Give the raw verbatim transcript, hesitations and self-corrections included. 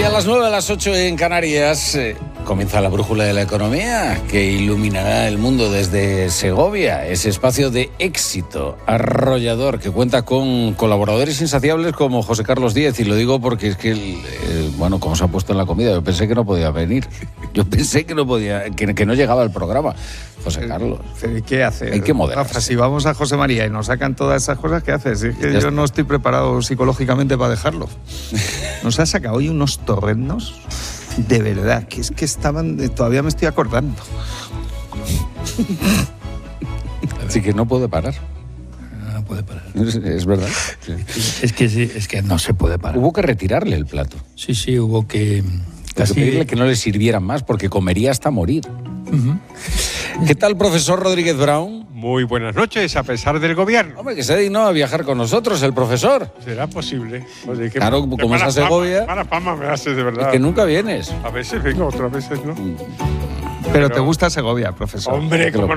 a las nueve, a las ocho en Canarias, eh, comienza la brújula de la economía que iluminará el mundo desde Segovia, ese espacio de éxito arrollador que cuenta con colaboradores insaciables como José Carlos Díez, y lo digo porque es que, eh, bueno, como se ha puesto en la comida, yo pensé que no podía venir, yo pensé que no podía, que, que no llegaba al programa. José Carlos. ¿Qué hace? Hay que moderarse. Rafa, si vamos a José María y nos sacan todas esas cosas, ¿qué haces? Es que Ya yo no estoy preparado psicológicamente para dejarlo. Nos ha sacado hoy unos torrendos, de verdad, que es que estaban, todavía me estoy acordando. Así que no puede parar. No puede parar. Es, es verdad. Sí. Es que sí, es que no se puede parar. Hubo que retirarle el plato. Sí, sí, hubo que Casi casi pedirle que no le sirvieran más porque comería hasta morir. Uh-huh. ¿Qué tal, profesor Rodríguez Brown? Muy buenas noches, a pesar del gobierno. Hombre, que se dignó a viajar con nosotros, el profesor. ¿Será posible? Oye, qué Claro, qué como es mala a Segovia. Fama, mala fama me hace, de Es verdad. que nunca vienes. A veces vengo, otras veces no. Pero te gusta Segovia, profesor. Hombre, Que lo cómo